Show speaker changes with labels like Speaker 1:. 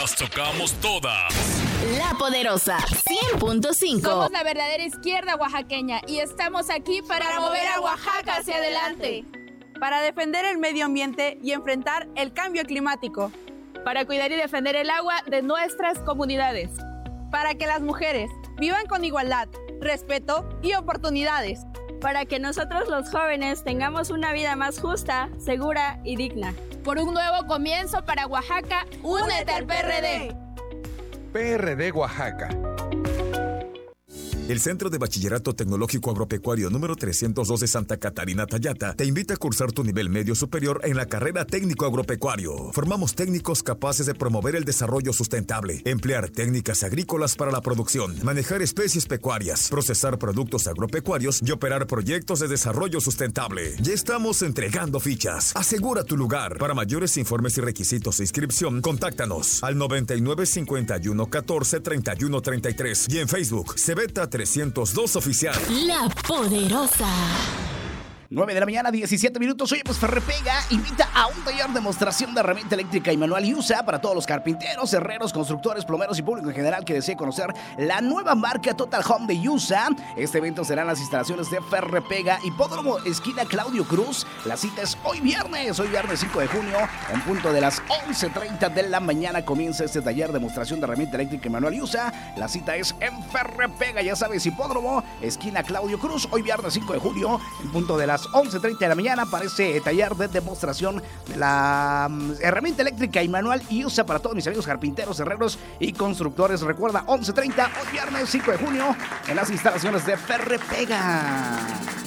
Speaker 1: las tocamos todas.
Speaker 2: La Poderosa 100.5.
Speaker 3: Somos la verdadera izquierda oaxaqueña y estamos aquí para mover a Oaxaca hacia adelante.
Speaker 4: Para defender el medio ambiente y enfrentar el cambio climático.
Speaker 3: Para cuidar y defender el agua de nuestras comunidades.
Speaker 4: Para que las mujeres vivan con igualdad, respeto y oportunidades.
Speaker 5: Para que nosotros los jóvenes tengamos una vida más justa, segura y digna.
Speaker 3: Por un nuevo comienzo para Oaxaca, únete al PRD.
Speaker 6: PRD Oaxaca.
Speaker 7: El Centro de Bachillerato Tecnológico Agropecuario número 302 de Santa Catarina Tayata te invita a cursar tu nivel medio superior en la carrera técnico agropecuario. Formamos técnicos capaces de promover el desarrollo sustentable, emplear técnicas agrícolas para la producción, manejar especies pecuarias, procesar productos agropecuarios y operar proyectos de desarrollo sustentable. Ya estamos entregando fichas. Asegura tu lugar. Para mayores informes y requisitos de inscripción, contáctanos al 99 51 14 31 33 y en Facebook Cebeta 302 Oficial.
Speaker 2: La Poderosa.
Speaker 8: 9 de la mañana, 17 minutos. Oye, pues Ferrepega invita a un taller de demostración de herramienta eléctrica y manual y usa para todos los carpinteros, herreros, constructores, plomeros y público en general que desee conocer la nueva marca Total Home de USA. Este evento será en las instalaciones de Ferrepega, Hipódromo esquina Claudio Cruz. La cita es hoy viernes 5 de junio, en punto de las 11:30 de la mañana comienza este taller de demostración de herramienta eléctrica y manual y usa. La cita es en Ferrepega, ya sabes, Hipódromo esquina Claudio Cruz, hoy viernes 5 de junio, en punto de las 11:30 de la mañana para ese taller de demostración de la herramienta eléctrica y manual y usa para todos mis amigos carpinteros, herreros y constructores. Recuerda, 11:30, hoy viernes 5 de junio, en las instalaciones de Ferrepega.